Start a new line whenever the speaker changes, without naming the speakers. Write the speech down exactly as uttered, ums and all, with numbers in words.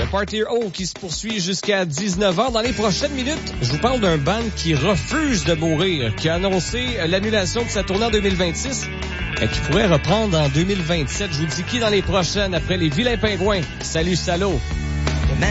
Party Hall qui se poursuit jusqu'à dix-neuf heures. Dans les prochaines minutes, je vous parle d'un band qui refuse de mourir, qui a annoncé l'annulation de sa tournée en deux mille vingt-six et qui pourrait reprendre en deux mille vingt-sept. Je vous dis qui dans les prochaines après les Vilains Pingouins. Salut, salaud!